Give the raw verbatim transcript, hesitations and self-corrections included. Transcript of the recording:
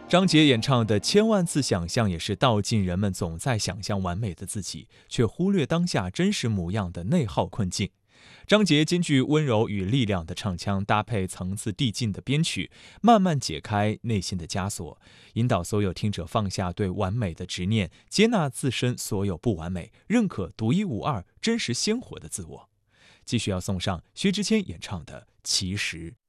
张杰演唱的《千万次想象》也是道尽人们总在想象完美的自己，却忽略当下真实模样的内耗困境。张杰兼具温柔与力量的唱腔，搭配层次递进的编曲，慢慢解开内心的枷锁，引导所有听者放下对完美的执念，接纳自身所有不完美，认可独一无二、真实鲜活的自我。继续要送上薛之谦演唱的《其实》。